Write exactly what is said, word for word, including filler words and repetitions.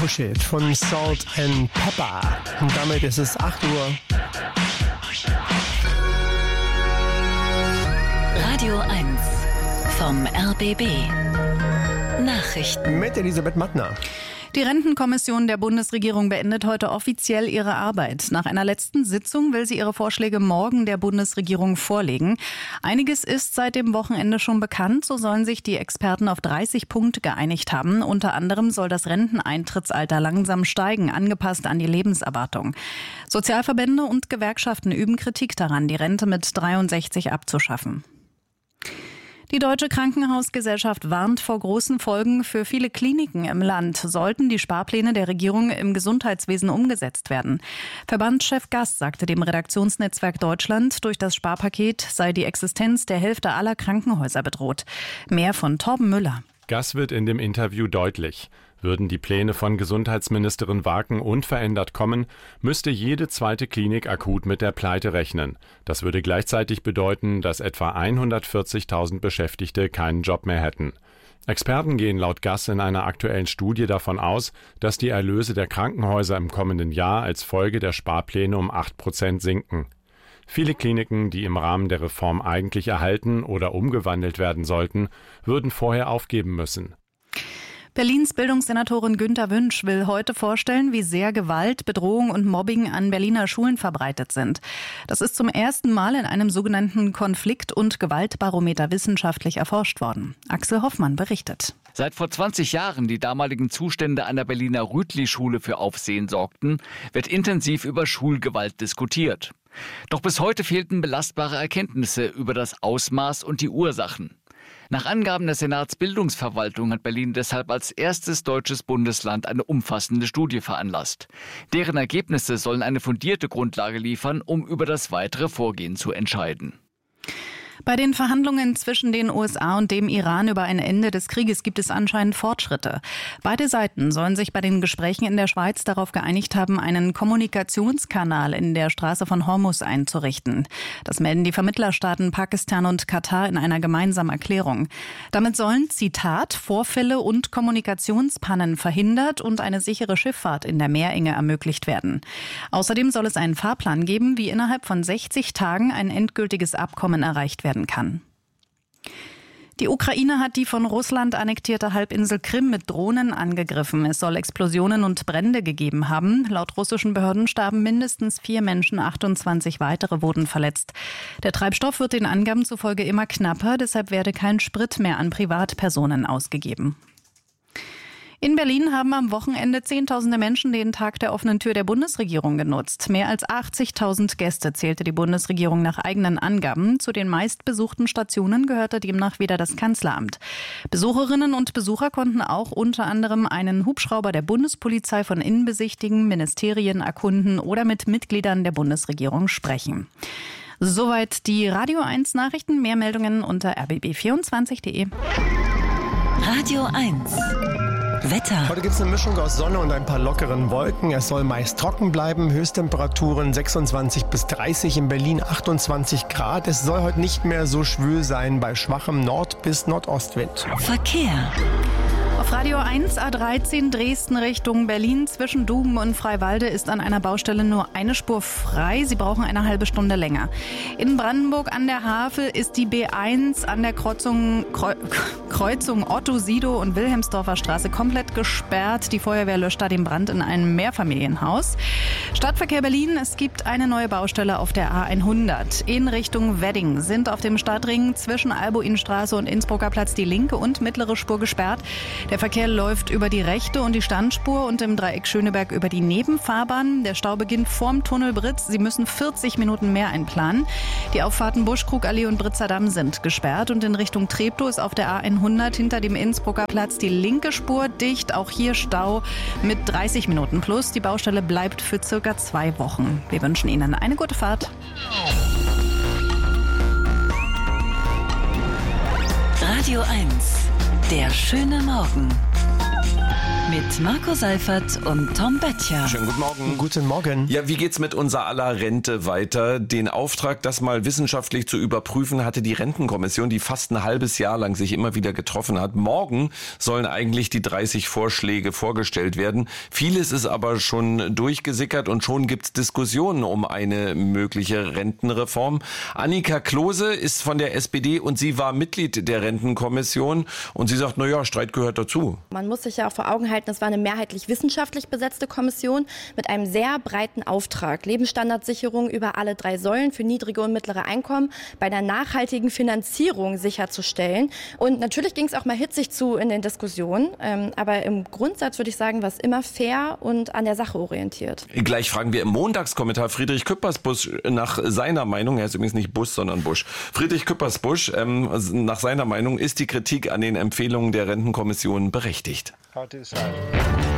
Push It von Salt and Pepper. Und damit ist es acht Uhr. Radio eins vom R B B. Nachrichten mit Elisabeth Mattner. Die Rentenkommission der Bundesregierung beendet heute offiziell ihre Arbeit. Nach einer letzten Sitzung will sie ihre Vorschläge morgen der Bundesregierung vorlegen. Einiges ist seit dem Wochenende schon bekannt. So sollen sich die Experten auf dreißig Punkte geeinigt haben. Unter anderem soll das Renteneintrittsalter langsam steigen, angepasst an die Lebenserwartung. Sozialverbände und Gewerkschaften üben Kritik daran, die Rente mit dreiundsechzig abzuschaffen. Die Deutsche Krankenhausgesellschaft warnt vor großen Folgen für viele Kliniken im Land, sollten die Sparpläne der Regierung im Gesundheitswesen umgesetzt werden. Verbandschef Gass sagte dem Redaktionsnetzwerk Deutschland, durch das Sparpaket sei die Existenz der Hälfte aller Krankenhäuser bedroht. Mehr von Torben Müller. Gass wird in dem Interview deutlich. Würden die Pläne von Gesundheitsministerin Waken unverändert kommen, müsste jede zweite Klinik akut mit der Pleite rechnen. Das würde gleichzeitig bedeuten, dass etwa hundertvierzigtausend Beschäftigte keinen Job mehr hätten. Experten gehen laut Gass in einer aktuellen Studie davon aus, dass die Erlöse der Krankenhäuser im kommenden Jahr als Folge der Sparpläne um acht Prozent sinken. Viele Kliniken, die im Rahmen der Reform eigentlich erhalten oder umgewandelt werden sollten, würden vorher aufgeben müssen. Berlins Bildungssenatorin Günter Wünsch will heute vorstellen, wie sehr Gewalt, Bedrohung und Mobbing an Berliner Schulen verbreitet sind. Das ist zum ersten Mal in einem sogenannten Konflikt- und Gewaltbarometer wissenschaftlich erforscht worden. Axel Hoffmann berichtet. Seit vor zwanzig Jahren die damaligen Zustände an der Berliner Rütli-Schule für Aufsehen sorgten, wird intensiv über Schulgewalt diskutiert. Doch bis heute fehlten belastbare Erkenntnisse über das Ausmaß und die Ursachen. Nach Angaben der Senatsbildungsverwaltung hat Berlin deshalb als erstes deutsches Bundesland eine umfassende Studie veranlasst. Deren Ergebnisse sollen eine fundierte Grundlage liefern, um über das weitere Vorgehen zu entscheiden. Bei den Verhandlungen zwischen den U S A und dem Iran über ein Ende des Krieges gibt es anscheinend Fortschritte. Beide Seiten sollen sich bei den Gesprächen in der Schweiz darauf geeinigt haben, einen Kommunikationskanal in der Straße von Hormuz einzurichten. Das melden die Vermittlerstaaten Pakistan und Katar in einer gemeinsamen Erklärung. Damit sollen, Zitat, Vorfälle und Kommunikationspannen verhindert und eine sichere Schifffahrt in der Meerenge ermöglicht werden. Außerdem soll es einen Fahrplan geben, wie innerhalb von sechzig Tagen ein endgültiges Abkommen erreicht werden kann. Die Ukraine hat die von Russland annektierte Halbinsel Krim mit Drohnen angegriffen. Es soll Explosionen und Brände gegeben haben. Laut russischen Behörden starben mindestens vier Menschen, achtundzwanzig weitere wurden verletzt. Der Treibstoff wird den Angaben zufolge immer knapper, deshalb werde kein Sprit mehr an Privatpersonen ausgegeben. In Berlin haben am Wochenende Zehntausende Menschen den Tag der offenen Tür der Bundesregierung genutzt. Mehr als achtzigtausend Gäste zählte die Bundesregierung nach eigenen Angaben. Zu den meistbesuchten Stationen gehörte demnach wieder das Kanzleramt. Besucherinnen und Besucher konnten auch unter anderem einen Hubschrauber der Bundespolizei von innen besichtigen, Ministerien erkunden oder mit Mitgliedern der Bundesregierung sprechen. Soweit die Radio eins Nachrichten. Mehr Meldungen unter r b b vierundzwanzig punkt d e. Radio eins Wetter. Heute gibt es eine Mischung aus Sonne und ein paar lockeren Wolken. Es soll meist trocken bleiben. Höchsttemperaturen sechsundzwanzig bis dreißig, in Berlin achtundzwanzig Grad. Es soll heute nicht mehr so schwül sein bei schwachem Nord- bis Nordostwind. Verkehr. Auf Radio eins A dreizehn Dresden Richtung Berlin zwischen Duben und Freiwalde ist an einer Baustelle nur eine Spur frei. Sie brauchen eine halbe Stunde länger. In Brandenburg an der Havel ist die B eins an der Kreuzung, Kreuzung Otto-Sido und Wilhelmsdorfer Straße komplett gesperrt. Die Feuerwehr löscht da den Brand in einem Mehrfamilienhaus. Stadtverkehr Berlin, es gibt eine neue Baustelle auf der A hundert. In Richtung Wedding sind auf dem Stadtring zwischen Albuinstraße und Innsbrucker Platz die linke und mittlere Spur gesperrt. Der Verkehr läuft über die rechte und die Standspur und im Dreieck Schöneberg über die Nebenfahrbahn. Der Stau beginnt vorm Tunnel Britz. Sie müssen vierzig Minuten mehr einplanen. Die Auffahrten Buschkrugallee und Britzer sind gesperrt und in Richtung Treptow ist auf der A hundert hinter dem Innsbrucker Platz die linke Spur dicht. Auch hier Stau mit dreißig Minuten plus. Die Baustelle bleibt für circa zwei Wochen. Wir wünschen Ihnen eine gute Fahrt. Radio eins Der schöne Morgen Mit Marco Seifert und Tom Böttcher. Schönen guten Morgen. Guten Morgen. Ja, wie geht's mit unser aller Rente weiter? Den Auftrag, das mal wissenschaftlich zu überprüfen, hatte die Rentenkommission, die fast ein halbes Jahr lang sich immer wieder getroffen hat. Morgen sollen eigentlich die dreißig Vorschläge vorgestellt werden. Vieles ist aber schon durchgesickert und schon gibt's Diskussionen um eine mögliche Rentenreform. Annika Klose ist von der S P D und sie war Mitglied der Rentenkommission und sie sagt, na ja, Streit gehört dazu. Man muss sich ja auch vor Augen halten, es war eine mehrheitlich wissenschaftlich besetzte Kommission mit einem sehr breiten Auftrag. Lebensstandardsicherung über alle drei Säulen für niedrige und mittlere Einkommen bei einer nachhaltigen Finanzierung sicherzustellen. Und natürlich ging es auch mal hitzig zu in den Diskussionen. Ähm, aber im Grundsatz würde ich sagen, war es immer fair und an der Sache orientiert. Gleich fragen wir im Montagskommentar Friedrich Küppersbusch nach seiner Meinung, er ist übrigens nicht Busch, sondern Busch. Friedrich Küppersbusch, ähm, nach seiner Meinung ist die Kritik an den Empfehlungen der Rentenkommission berechtigt.